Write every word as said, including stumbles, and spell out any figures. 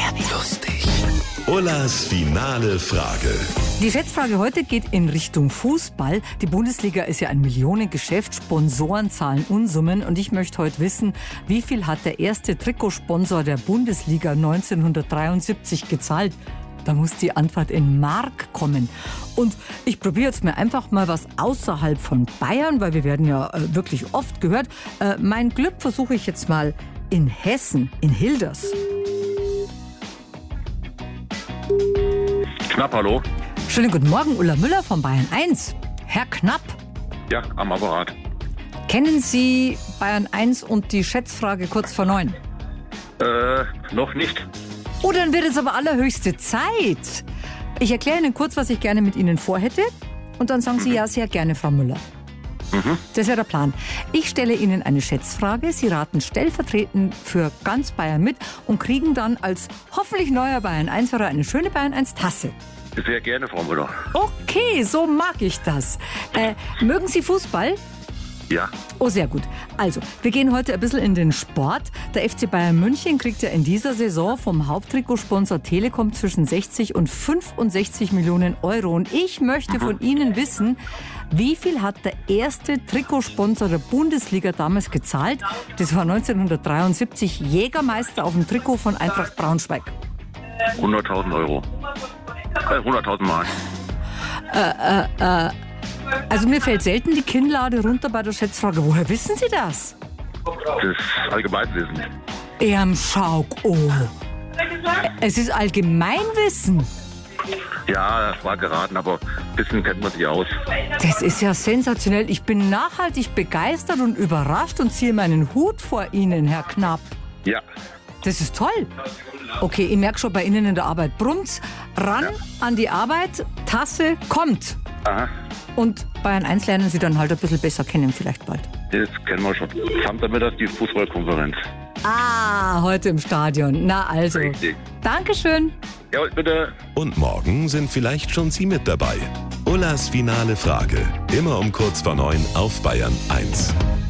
Jetzt lustig. Ullas finale Frage. Die Schätzfrage heute geht in Richtung Fußball. Die Bundesliga ist ja ein Millionengeschäft, Sponsoren zahlen Unsummen und ich möchte heute wissen, wie viel hat der erste Trikotsponsor der Bundesliga neunzehnhundertdreiundsiebzig gezahlt? Da muss die Antwort in Mark kommen. Und ich probiere jetzt mir einfach mal was außerhalb von Bayern, weil wir werden ja äh, wirklich oft gehört. Äh, mein Glück versuche ich jetzt mal in Hessen, in Hilders. Knapp, hallo? Schönen guten Morgen, Ulla Müller von Bayern eins. Herr Knapp, Ja, am Apparat. kennen Sie Bayern eins und die Schätzfrage kurz vor neun? Äh, noch nicht. Oh, dann wird es aber allerhöchste Zeit. Ich erkläre Ihnen kurz, was ich gerne mit Ihnen vorhätte. Und dann sagen Sie ja sehr gerne, Frau Müller. Mhm. Das wäre der Plan. Ich stelle Ihnen eine Schätzfrage. Sie raten stellvertretend für ganz Bayern mit und kriegen dann als hoffentlich neuer Bayern eins-Hörer eine schöne Bayern eins Tasse. Sehr gerne, Frau Müller. Okay, so mag ich das. Äh, mögen Sie Fußball? Ja, Oh, sehr gut. Also, wir gehen heute ein bisschen in den Sport. Der F C Bayern München kriegt ja in dieser Saison vom Haupttrikotsponsor Telekom zwischen sechzig und fünfundsechzig Millionen Euro. Und ich möchte von Ihnen wissen, wie viel hat der erste Trikotsponsor der Bundesliga damals gezahlt? Das war neunzehnhundertdreiundsiebzig, Jägermeister auf dem Trikot von Eintracht Braunschweig. hunderttausend Euro. Äh, hunderttausend Mark. Also mir fällt selten die Kinnlade runter bei der Schätzfrage. Woher wissen Sie das? Das ist Allgemeinwissen. Erm Schauk, oh. Es ist Allgemeinwissen. Ja, das war geraten, aber ein bisschen kennt man sich aus. Das ist ja sensationell. Ich bin nachhaltig begeistert und überrascht und ziehe meinen Hut vor Ihnen, Herr Knapp. Ja, Das ist toll. Okay, ich merke schon bei Ihnen in der Arbeit. Brummt's, ran an die Arbeit, Tasse kommt. aha, Und Bayern eins lernen Sie dann halt ein bisschen besser kennen vielleicht bald. das kennen wir schon. Samstagmittag die Fußballkonferenz. Ah, heute im Stadion. Na also. Richtig. Dankeschön. Ja, bitte. Und morgen sind vielleicht schon Sie mit dabei. Ullas finale Frage. Immer um kurz vor neun auf Bayern eins.